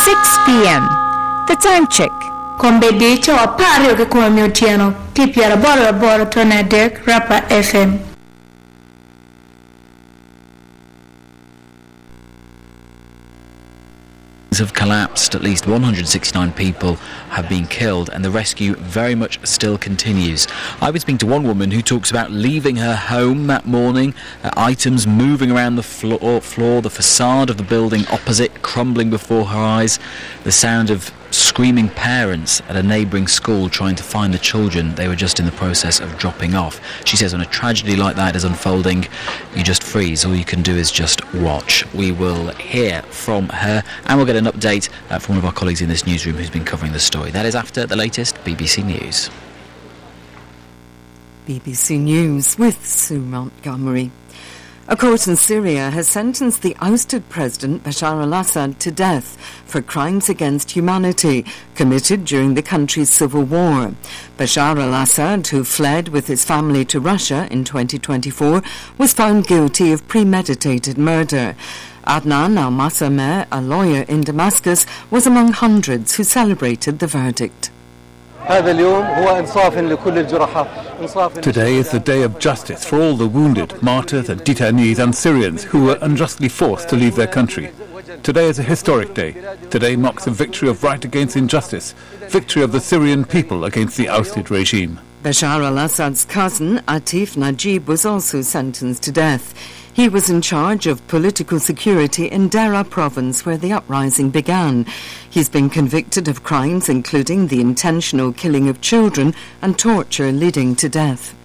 6 p.m. The Time Check. Kombedi cha pari ke kwa miotiano tipia bora tonadek Rapa FM. Have collapsed. At least 169 people have been killed, and the rescue very much still continues. I was speaking to one woman who talks about leaving her home that morning, items moving around the floor, the facade of the building opposite crumbling before her eyes, the sound of screaming parents at a neighbouring school trying to find the children they were just in the process of dropping off. She says when a tragedy like that is unfolding, you just freeze. All you can do is just watch. We will hear from her, and we'll get an update from one of our colleagues in this newsroom who's been covering the story. That is after the latest BBC News. BBC News with Sue Montgomery. A court in Syria has sentenced the ousted President Bashar al-Assad to death for crimes against humanity committed during the country's civil war. Bashar al-Assad, who fled with his family to Russia in 2024, was found guilty of premeditated murder. Adnan al-Masameh, a lawyer in Damascus, was among hundreds who celebrated the verdict. Today is the day of justice for all the wounded, martyrs and detainees and Syrians who were unjustly forced to leave their country. Today is a historic day. Today marks a victory of right against injustice, victory of the Syrian people against the ousted regime. Bashar al-Assad's cousin, Atif Najib, was also sentenced to death. He was in charge of political security in Daraa province where the uprising began. He's been convicted of crimes including the intentional killing of children and torture leading to death.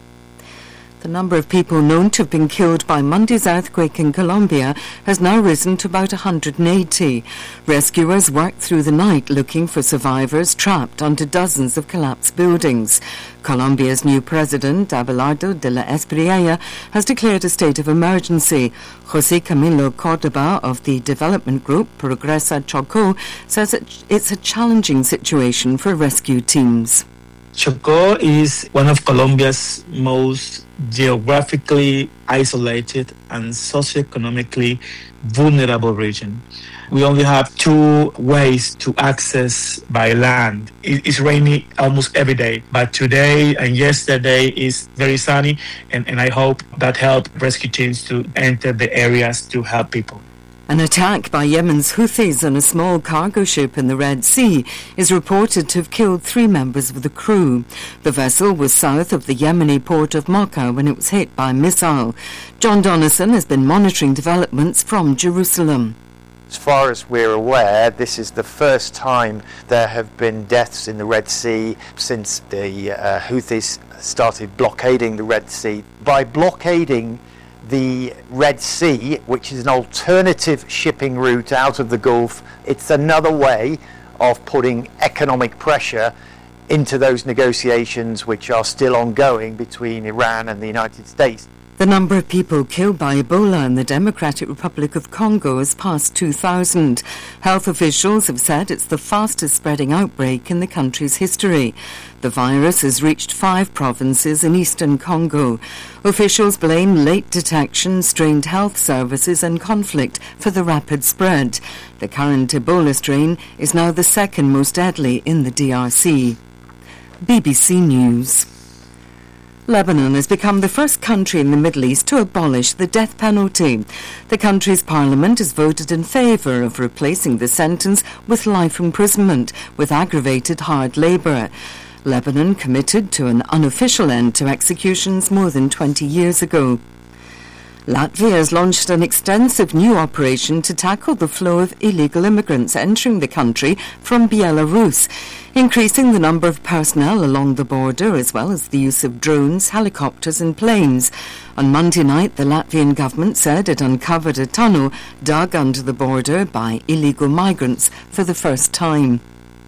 The number of people known to have been killed by Monday's earthquake in Colombia has now risen to about 180. Rescuers worked through the night looking for survivors trapped under dozens of collapsed buildings. Colombia's new president, Abelardo de la Espriella, has declared a state of emergency. José Camilo Córdoba of the development group Progresa Chocó says it's a challenging situation for rescue teams. Chocó is one of Colombia's most geographically isolated and socioeconomically vulnerable region. We only have two ways to access by land. It's rainy almost every day, but today and yesterday is very sunny, and I hope that helps rescue teams to enter the areas to help people. An attack by Yemen's Houthis on a small cargo ship in the Red Sea is reported to have killed 3 members of the crew. The vessel was south of the Yemeni port of Mocha when it was hit by a missile. John Donnison has been monitoring developments from Jerusalem. As far as we're aware, this is the first time there have been deaths in the Red Sea since the Houthis started blockading the Red Sea. By blockading the Red Sea, which is an alternative shipping route out of the Gulf, it's another way of putting economic pressure into those negotiations which are still ongoing between Iran and the United States. The number of people killed by Ebola in the Democratic Republic of Congo has passed 2,000. Health officials have said it's the fastest spreading outbreak in the country's history. The virus has reached 5 provinces in eastern Congo. Officials blame late detection, strained health services and conflict for the rapid spread. The current Ebola strain is now the second most deadly in the DRC. BBC News. Lebanon has become the first country in the Middle East to abolish the death penalty. The country's parliament has voted in favour of replacing the sentence with life imprisonment with aggravated hard labour. Lebanon committed to an unofficial end to executions more than 20 years ago. Latvia has launched an extensive new operation to tackle the flow of illegal immigrants entering the country from Belarus, increasing the number of personnel along the border as well as the use of drones, helicopters and planes. On Monday night, the Latvian government said it uncovered a tunnel dug under the border by illegal migrants for the first time.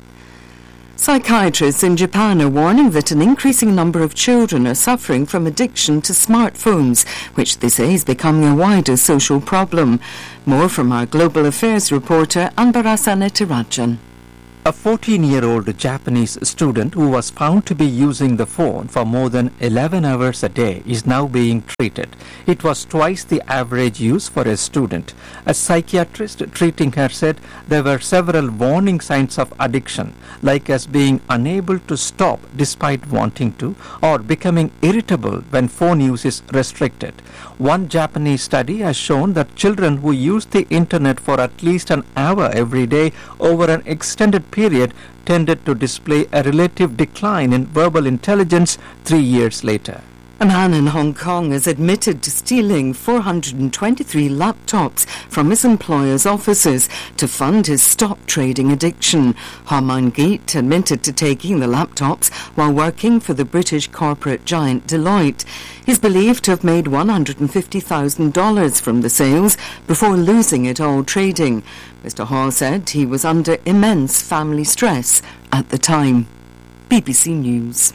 Psychiatrists in Japan are warning that an increasing number of children are suffering from addiction to smartphones, which they say is becoming a wider social problem. More from our Global Affairs reporter Anbarasa Netirajan. A 14-year-old Japanese student who was found to be using the phone for more than 11 hours a day is now being treated. It was twice the average use for a student. A psychiatrist treating her said there were several warning signs of addiction, like as being unable to stop despite wanting to, or becoming irritable when phone use is restricted. One Japanese study has shown that children who use the internet for at least an hour every day over an extended period tended to display a relative decline in verbal intelligence 3 years later. A man in Hong Kong has admitted to stealing 423 laptops from his employer's offices to fund his stop trading addiction. Harman Geet admitted to taking the laptops while working for the British corporate giant Deloitte. He's believed to have made $150,000 from the sales before losing it all trading. Mr. Hall said he was under immense family stress at the time. BBC News.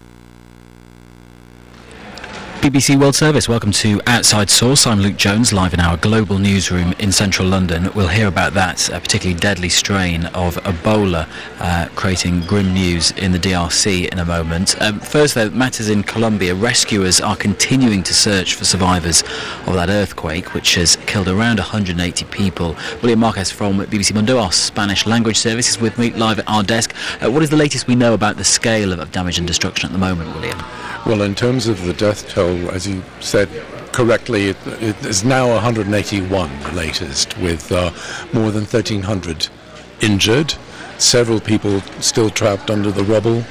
BBC World Service, welcome to Outside Source. I'm Luke Jones, live in our global newsroom in central London. We'll hear about that particularly deadly strain of Ebola creating grim news in the DRC in a moment. First, though, matters in Colombia. Rescuers are continuing to search for survivors of that earthquake, which has killed around 180 people. William Marquez from BBC Mundo, our Spanish language service, is with me live at our desk. What is the latest we know about the scale of damage and destruction at the moment, William? Well, in terms of the death toll, as you said correctly, it is now 181, the latest, with more than 1,300 injured, several people still trapped under the rubble.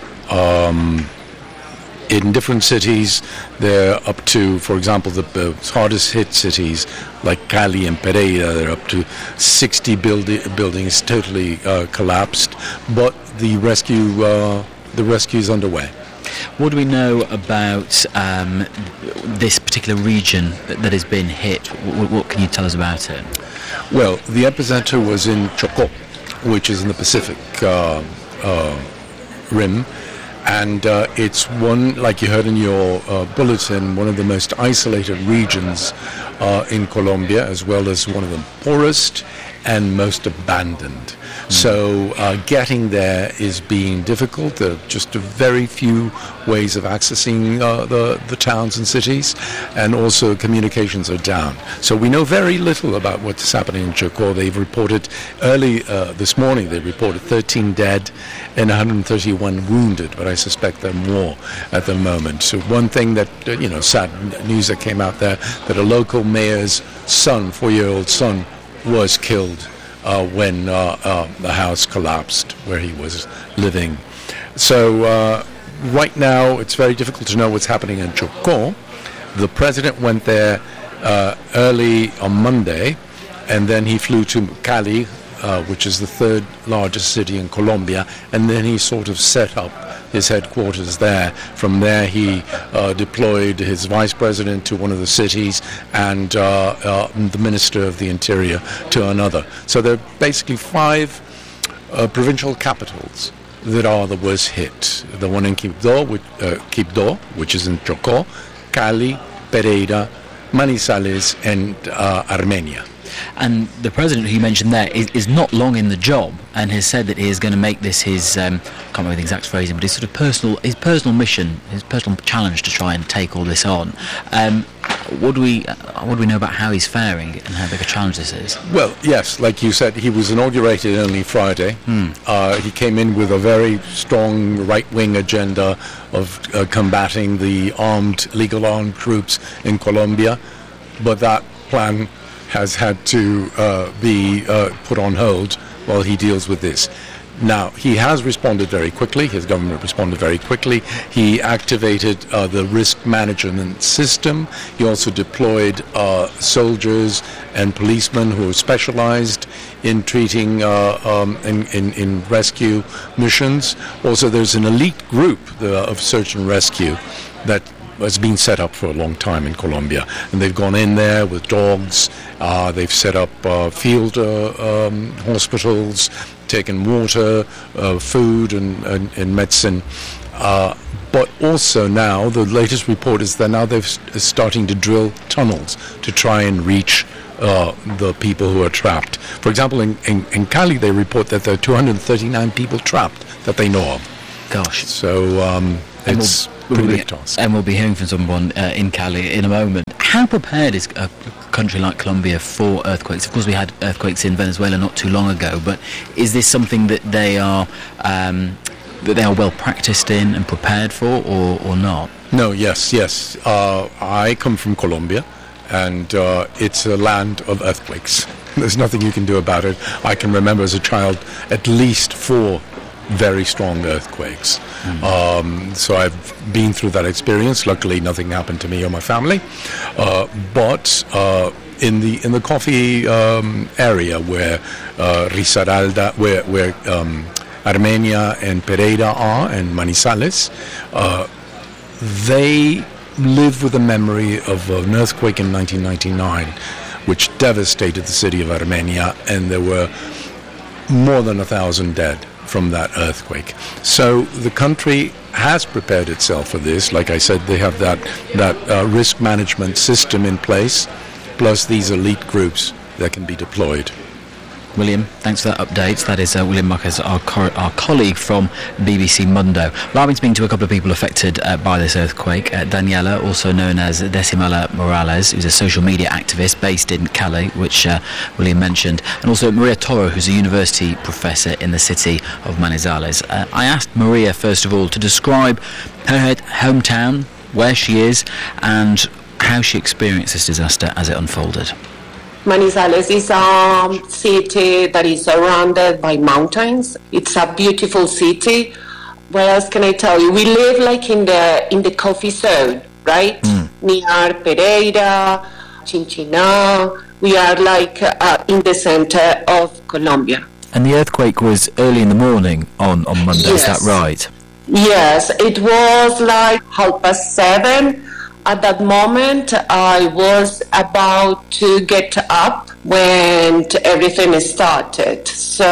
In different cities, they're up to, for example, the hardest hit cities like Cali and Pereira, they're up to 60 buildings totally collapsed, but the rescue is underway. What do we know about this particular region that has been hit? What can you tell us about it? Well, the epicenter was in Chocó, which is in the Pacific Rim, and it's one, like you heard in your bulletin, one of the most isolated regions in Colombia, as well as one of the poorest and most abandoned. So getting there is being difficult. There are just a very few ways of accessing the towns and cities, and also communications are down. So we know very little about what's happening in Chocó. They've reported early this morning, they reported 13 dead and 131 wounded, but I suspect there are more at the moment. So one thing that, sad news that came out there, that a local mayor's son, 4-year-old son, was killed when the house collapsed where he was living. So right now it's very difficult to know what's happening in Chocó. The president went there early on Monday, and then he flew to Cali, which is the third largest city in Colombia, and then he sort of set up his headquarters there. From there he deployed his vice president to one of the cities and the minister of the interior to another. So there are basically 5 provincial capitals that are the worst hit. The one in Quibdó, which is in Chocó, Cali, Pereira, Manizales, and Armenia. And the president who you mentioned there is not long in the job, and has said that he is going to make this his, I can't remember the exact phrasing, but his sort of personal mission, his personal challenge to try and take all this on. What do we know about how he's faring and how big a challenge this is? Well, yes, like you said, he was inaugurated only Friday. He came in with a very strong right-wing agenda of combating the legal armed groups in Colombia, but that plan has had to be put on hold while he deals with this. Now, he has responded very quickly. His government responded very quickly. He activated the risk management system. He also deployed soldiers and policemen who are specialized in treating in rescue missions. Also, there's an elite group of search and rescue that has been set up for a long time in Colombia, and they've gone in there with dogs. They've set up field hospitals, taken water, food, and medicine. But also now, the latest report is that now they're starting to drill tunnels to try and reach the people who are trapped. For example, in Cali, they report that there are 239 people trapped that they know of. Gosh. So it's a pretty big task. And we'll be hearing from someone in Cali in a moment. How prepared is a country like Colombia for earthquakes? Of course, we had earthquakes in Venezuela not too long ago, but is this something that they are well practiced in and prepared for, or not? No, yes. I come from Colombia, and it's a land of earthquakes. There's nothing you can do about it. I can remember as a child at least 4 very strong earthquakes. So I've been through that experience. Luckily, nothing happened to me or my family. But in the coffee area where Risaralda, where Armenia and Pereira are, and Manizales, they live with the memory of an earthquake in 1999, which devastated the city of Armenia, and there were more than 1,000 dead from that earthquake. So the country has prepared itself for this. Like I said, they have that risk management system in place, plus these elite groups that can be deployed. William, thanks for that update. That is William Marquez, our colleague from BBC Mundo. Well, I've been speaking to a couple of people affected by this earthquake. Daniela, also known as Decimala Morales, who's a social media activist based in Cali, which William mentioned, and also Maria Toro, who's a university professor in the city of Manizales. I asked Maria, first of all, to describe her hometown, where she is, and how she experienced this disaster as it unfolded. Manizales is a city that is surrounded by mountains. It's a beautiful city. What else can I tell you? We live like in the coffee zone, right? Near Pereira, Chinchina. We are like in the center of Colombia. And the earthquake was early in the morning on Monday, yes. Is that right? Yes, it was like 7:30. At that moment, I was about to get up when everything started.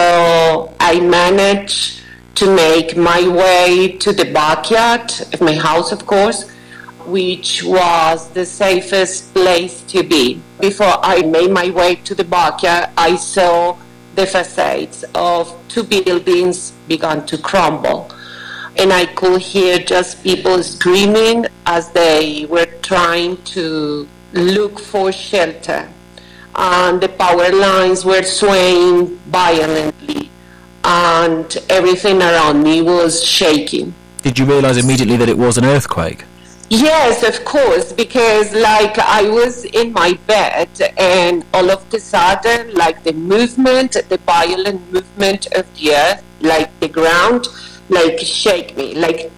So I managed to make my way to the backyard of my house, of course, which was the safest place to be. Before I made my way to the backyard, I saw the facades of 2 buildings began to crumble. And I could hear just people screaming as they were trying to look for shelter. And the power lines were swaying violently, and everything around me was shaking. Did you realise immediately that it was an earthquake? Yes, of course, because like I was in my bed, and all of a sudden, like the violent movement of the earth, like the ground, like shake me, like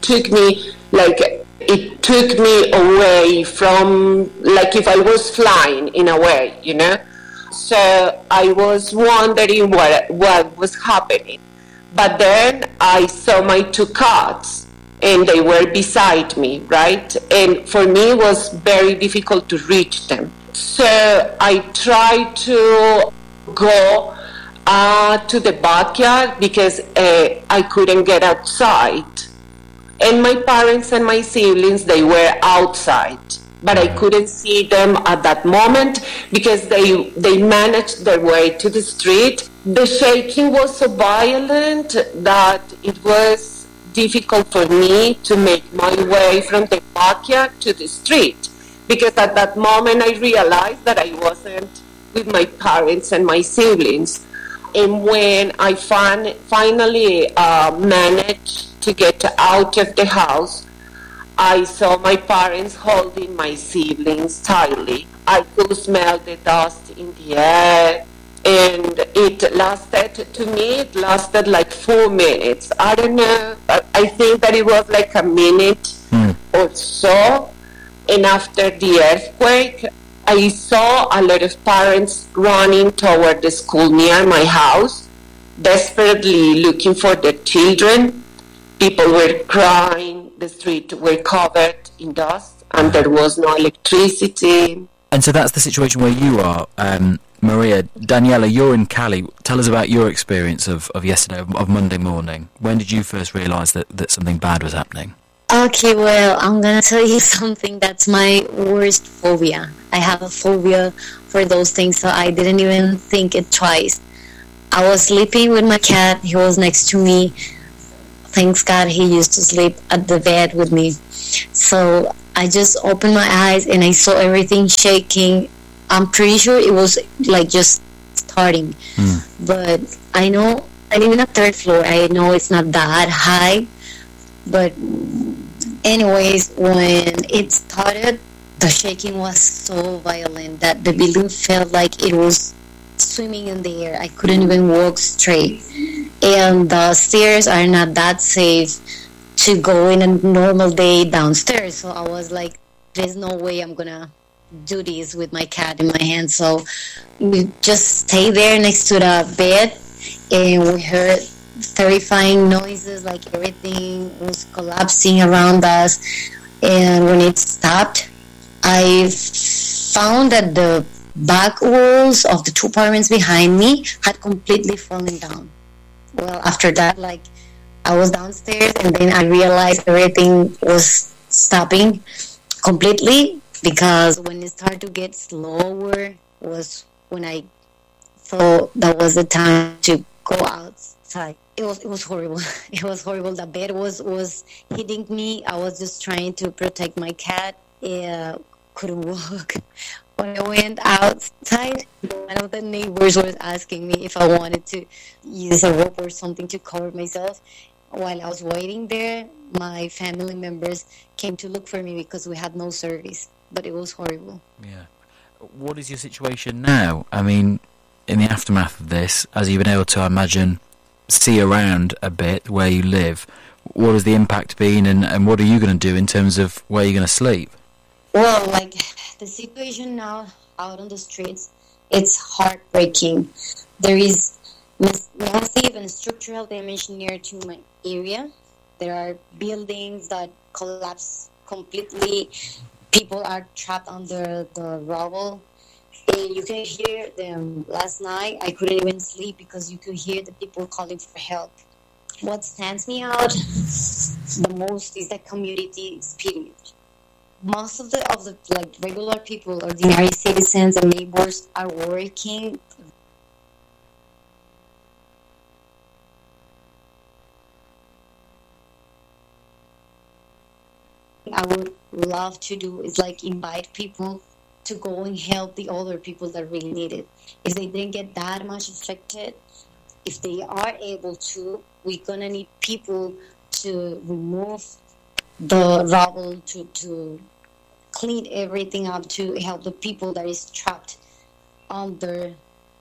it took me away from, like if I was flying in a way, you know. So I was wondering what was happening. But then I saw my 2 cats, and they were beside me, right? And for me, it was very difficult to reach them. So I tried to go to the backyard because I couldn't get outside. And my parents and my siblings, they were outside, but I couldn't see them at that moment because they managed their way to the street. The shaking was so violent that it was difficult for me to make my way from the backyard to the street, because at that moment I realized that I wasn't with my parents and my siblings. And when I finally managed to get out of the house, I saw my parents holding my siblings tightly. I could smell the dust in the air, and it lasted like 4 minutes. I don't know, I think that it was like a minute or so. And after the earthquake, I saw a lot of parents running toward the school near my house, desperately looking for their children. People were crying, the streets were covered in dust, and there was no electricity. And so that's the situation where you are, Maria. Daniela, you're in Cali. Tell us about your experience of yesterday, of Monday morning. When did you first realise that something bad was happening? Okay, well, I'm gonna tell you something that's my worst phobia. I have a phobia for those things, so I didn't even think it twice. I was sleeping with my cat. He was next to me. Thanks God he used to sleep at the bed with me. So I just opened my eyes and I saw everything shaking. I'm pretty sure it was like just starting. But I know I live in a third floor. I know it's not that high. But anyways, when it started, the shaking was so violent that the building felt like it was swimming in the air. I couldn't even walk straight. And the stairs are not that safe to go in a normal day downstairs. So I was like, there's no way I'm gonna do this with my cat in my hand. So we just stayed there next to the bed, and we heard terrifying noises, like everything was collapsing around us. And when it stopped, I found that the back walls of the two apartments behind me had completely fallen down. Well, after that, like, I was downstairs, and then I realized everything was stopping completely, because when it started to get slower was when I thought that was the time to go outside. It was horrible. It was horrible. The bed was hitting me. I was just trying to protect my cat. Couldn't walk. When I went outside, one of the neighbors was asking me if I wanted to use a rope or something to cover myself. While I was waiting there, my family members came to look for me because we had no service. But it was horrible. Yeah. What is your situation now? I mean, in the aftermath of this, as you've been able to, I imagine, see around a bit where you live, what has the impact been, and what are you going to do in terms of where you're going to sleep? Well, like, the situation now out on the streets, it's heartbreaking. There is massive and structural damage near to my area. There are buildings that collapse completely. People are trapped under the rubble. And you can hear them. Last night, I couldn't even sleep because you could hear the people calling for help. What stands me out the most is the community spirit. Most of the like regular people, ordinary citizens and neighbors are working. I would love to do is like invite people to go and help the other people that really need it. If they didn't get that much affected, if they are able to, we're gonna need people to remove the rubble, to clean everything up, to help the people that is trapped under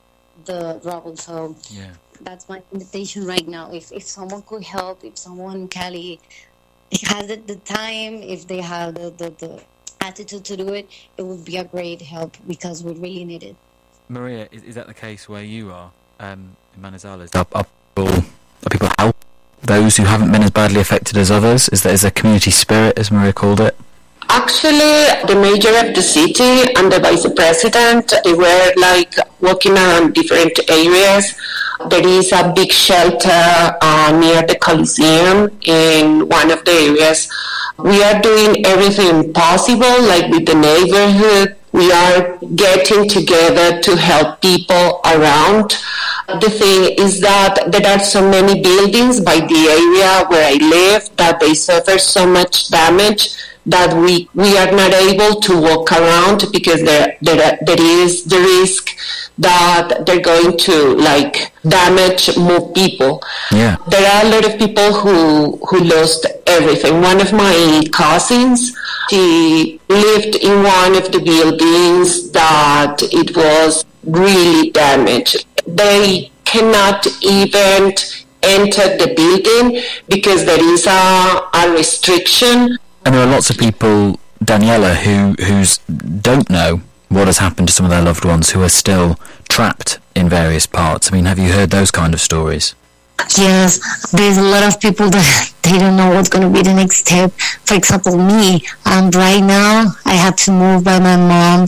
the rubble. So that's my invitation right now. If someone could help, if someone in Cali has the time, if they have the attitude to do it, it would be a great help because we really need it. Maria, is that the case where you are in Manizales? Are people help those who haven't been as badly affected as others? Is there a community spirit, as Maria called it? Actually, the mayor of the city and the vice president, they were like walking around different areas. There is a big shelter near the Coliseum in one of the areas. We are doing everything possible, like with the neighborhood. We are getting together to help people around. The thing is that there are so many buildings by the area where I live that they suffer so much damage that we are not able to walk around because there is the risk that they're going to like damage more people. Yeah. There are a lot of people who lost everything. One of my cousins, she lived in one of the buildings that it was really damaged. They cannot even enter the building because there is a restriction. And there are lots of people, Daniela, who don't know what has happened to some of their loved ones, who are still trapped in various parts. I mean, have you heard those kind of stories? Yes, there's a lot of people that they don't know what's going to be the next step. For example, me, right now, I have to move by my mom.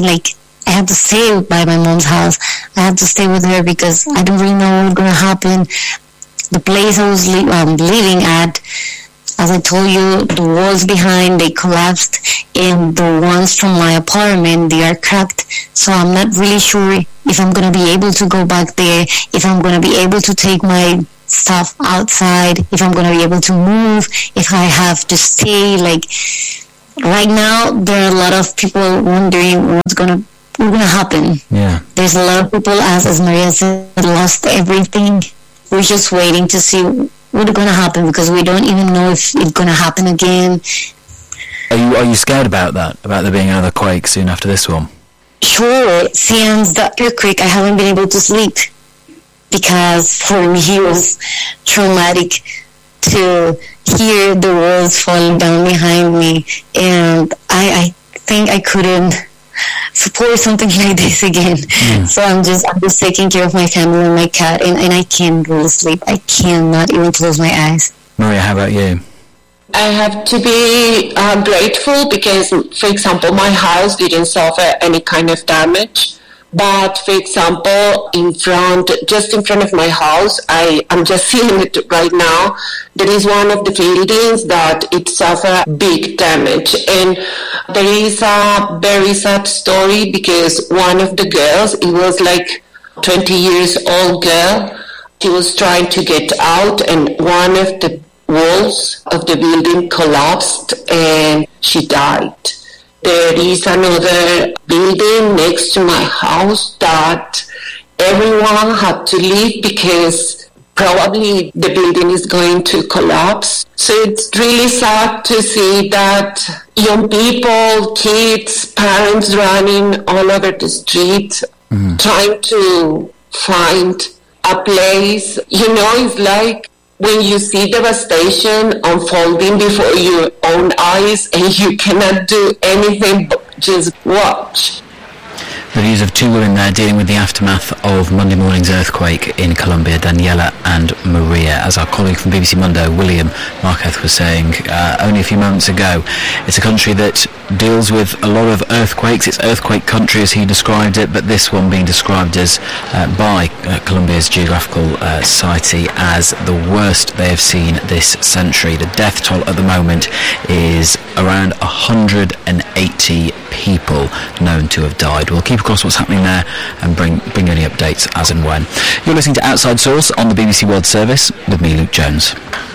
I have to stay by my mom's house. I have to stay with her because I don't really know what's going to happen. The place I was living at, As I told you, the walls behind, they collapsed, and the ones from my apartment, they are cracked. So I'm not really sure if I'm going to be able to go back there, if I'm going to be able to take my stuff outside, if I'm going to be able to move, if I have to stay. Like, right now, there are a lot of people wondering what's going to happen. Yeah. There's a lot of people, as Maria said, lost everything. We're just waiting to see what's going to happen, because we don't even know if it's going to happen again. Are you scared about that? About there being another quake soon after this one? Sure. Since the earthquake, I haven't been able to sleep, because for me it was traumatic to hear the walls fall down behind me, and I think I couldn't support something like this again. So I'm just taking care of my family and my cat, and I can't really sleep. I cannot even close my eyes. Maria, how about you? I have to be grateful because, for example, my house didn't suffer any kind of damage. But, for example, just in front of my house, I'm just seeing it right now. There is one of the buildings that it suffered big damage. And there is a very sad story because one of the girls, it was like 20 years old girl, she was trying to get out, and one of the walls of the building collapsed and she died. There is another building next to my house that everyone had to leave because probably the building is going to collapse. So it's really sad to see that young people, kids, parents running all over the street, trying to find a place. You know, it's like when you see devastation unfolding before your own eyes and you cannot do anything but just watch. The views of two women there dealing with the aftermath of Monday morning's earthquake in Colombia, Daniela and Maria. As our colleague from BBC Mundo, William Marquez, was saying only a few moments ago, it's a country that deals with a lot of earthquakes. It's earthquake country as he described it, but this one being described as by Colombia's Geographical Society as the worst they have seen this century. The death toll at the moment is around 180 people known to have died. We'll keep across what's happening there and bring you any updates as and when. You're listening to Outside Source on the BBC World Service with me, Luke Jones.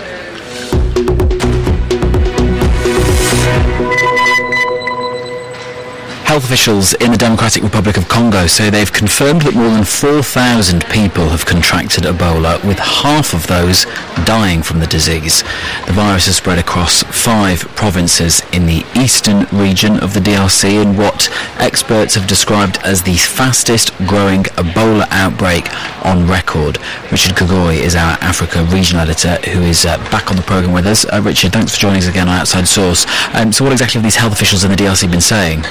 Health officials in the Democratic Republic of Congo say they've confirmed that more than 4,000 people have contracted Ebola, with half of those dying from the disease. The virus has spread across 5 provinces in the eastern region of the DRC in what experts have described as the fastest growing Ebola outbreak on record. Richard Kagoi is our Africa regional editor who is back on the programme with us. Richard, thanks for joining us again on Outside Source. So what exactly have these health officials in the DRC been saying?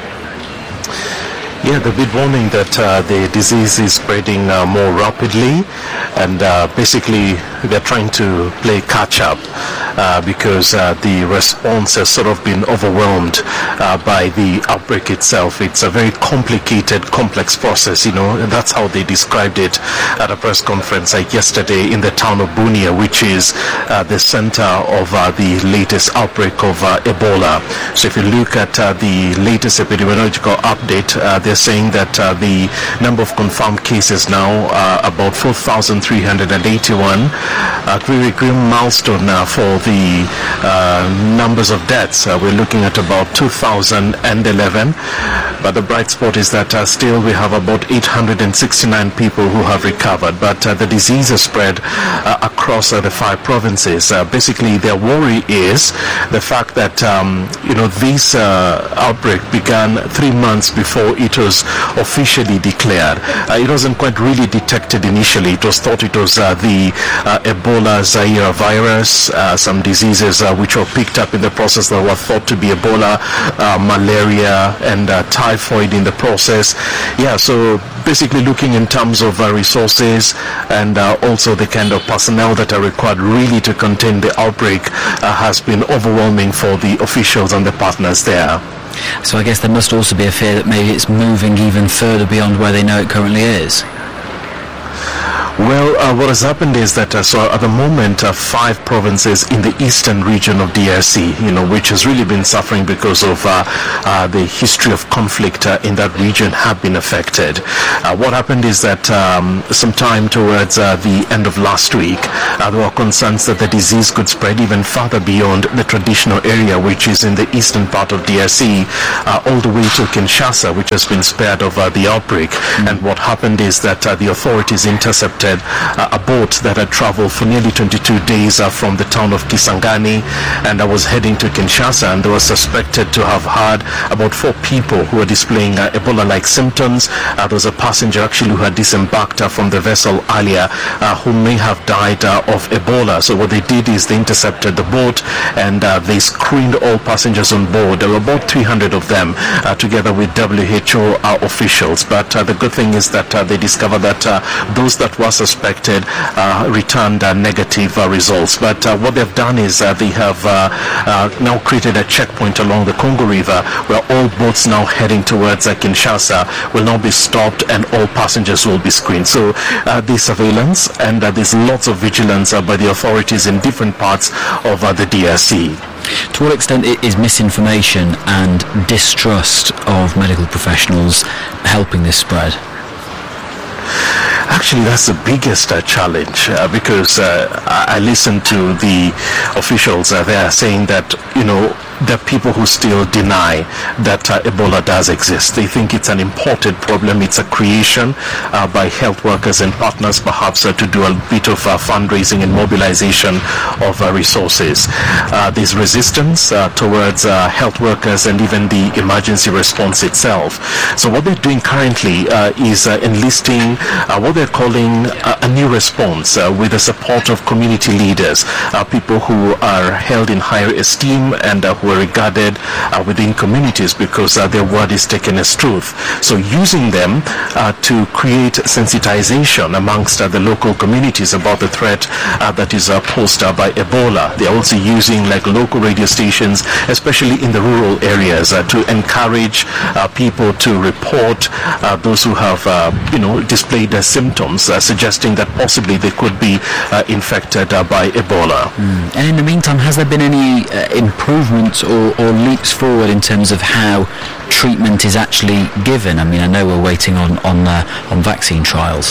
Yeah, they've been warning that the disease is spreading more rapidly, and basically they're trying to play catch-up because the response has sort of been overwhelmed by the outbreak itself. It's a very complicated, complex process, you know, and that's how they described it at a press conference yesterday in the town of Bunia, which is the center of the latest outbreak of Ebola. So if you look at the latest epidemiological update, they're saying that the number of confirmed cases now are about 4,381, a very grim milestone for the numbers of deaths. We're looking at about 2,011, but the bright spot is that still we have about 869 people who have recovered, but the disease has spread across the 5 provinces. Basically, their worry is the fact that this outbreak began 3 months before it was officially declared. It wasn't quite really detected initially. It was thought it was the Ebola Zaire virus, some diseases which were picked up in the process that were thought to be Ebola, malaria and typhoid in the process. Yeah, so basically looking in terms of resources and also the kind of personnel that are required really to contain the outbreak has been overwhelming for the officials and the partners there. So I guess there must also be a fear that maybe it's moving even further beyond where they know it currently is. Well, what has happened is that so at the moment 5 provinces in the eastern region of DRC, which has really been suffering because of the history of conflict in that region, have been affected. What happened is that sometime towards the end of last week, there were concerns that the disease could spread even further beyond the traditional area, which is in the eastern part of DRC, all the way to Kinshasa, which has been spared of the outbreak. And what happened is that the authorities intercepted a boat that had traveled for nearly 22 days from the town of Kisangani and was heading to Kinshasa, and they were suspected to have had about 4 people who were displaying Ebola-like symptoms. There was a passenger actually who had disembarked from the vessel earlier who may have died of Ebola. So what they did is they intercepted the boat and they screened all passengers on board. There were about 300 of them together with WHO officials. But the good thing is that they discovered that those that were suspected returned negative results. But what they've done is they have now created a checkpoint along the Congo River where all boats now heading towards Kinshasa will now be stopped and all passengers will be screened. So there's surveillance and there's lots of vigilance by the authorities in different parts of the DRC. To what extent is misinformation and distrust of medical professionals helping this spread? Actually, that's the biggest challenge because I listened to the officials. They are saying that, there are people who still deny that Ebola does exist. They think it's an imported problem. It's a creation by health workers and partners, perhaps to do a bit of fundraising and mobilization of resources. There's resistance towards health workers and even the emergency response itself. So what they're doing currently is enlisting what they're calling a new response with the support of community leaders, people who are held in higher esteem and who are regarded within communities because their word is taken as truth. So using them to create sensitization amongst the local communities about the threat that is posed by Ebola. They're also using local radio stations, especially in the rural areas, to encourage people to report those who have displayed symptoms suggesting that possibly they could be infected by Ebola. And in the meantime, has there been any improvements or leaps forward in terms of how treatment is actually given? I mean, I know we're waiting on vaccine trials.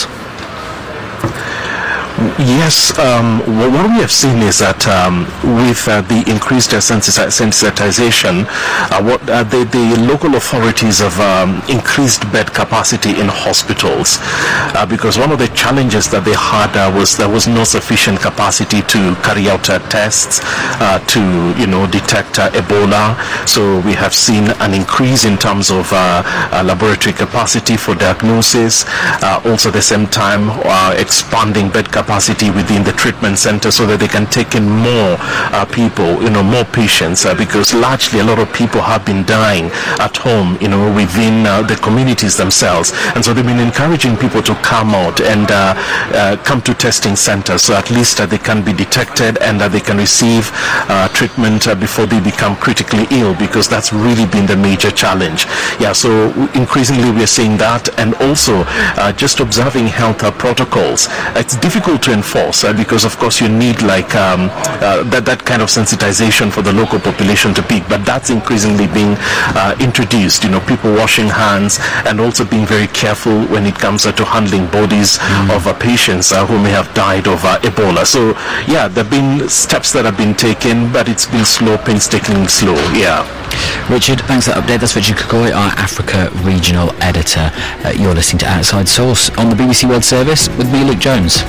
Yes, what we have seen is that with the increased sensitization, the local authorities have increased bed capacity in hospitals because one of the challenges that they had was there was no sufficient capacity to carry out tests to detect Ebola. So we have seen an increase in terms of laboratory capacity for diagnosis. Also, at the same time, expanding bed capacity within the treatment center so that they can take in more people, more patients, because largely a lot of people have been dying at home, within the communities themselves. And so they've been encouraging people to come out and come to testing centers so at least they can be detected and they can receive treatment before they become critically ill, because that's really been the major challenge. Yeah, so increasingly we're seeing that, and also just observing health protocols. It's difficult to enforce because of course you need that kind of sensitization for the local population to pick, but that's increasingly being introduced, people washing hands and also being very careful when it comes to handling bodies of patients who may have died of Ebola. So yeah, there have been steps that have been taken, but it's been slow, painstakingly slow. Yeah. Richard, thanks for that update. That's Richard Kukoi, our Africa Regional Editor. You're listening to Outside Source on the BBC World Service with me, Luke Jones.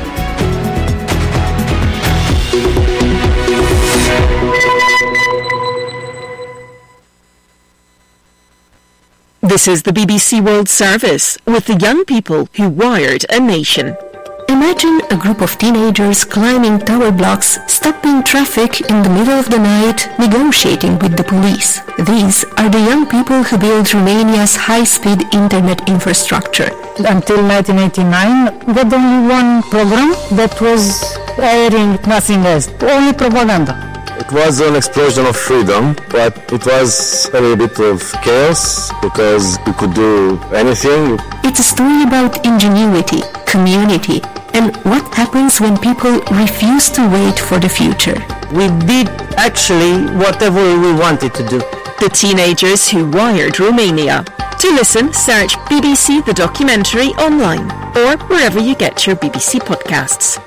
This is the BBC World Service with the young people who wired a nation. Imagine a group of teenagers climbing tower blocks, stopping traffic in the middle of the night, negotiating with the police. These are the young people who built Romania's high-speed internet infrastructure. Until 1989, we had only one program that was airing nothing else, only propaganda. It was an explosion of freedom, but it was a little bit of chaos because we could do anything. It's a story about ingenuity, community, And what happens when people refuse to wait for the future? We did actually whatever we wanted to do. The teenagers who wired Romania. To listen, search BBC The Documentary online or wherever you get your BBC podcasts.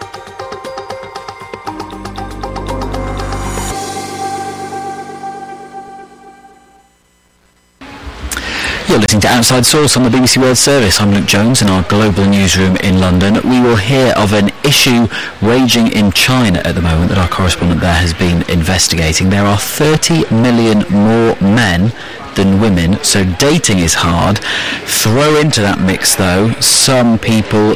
You're listening to Outside Source on the BBC World Service. I'm Luke Jones in our global newsroom in London. We will hear of an issue raging in China at the moment that our correspondent there has been investigating. There are 30 million more men than women, so dating is hard. Throw into that mix, though, some people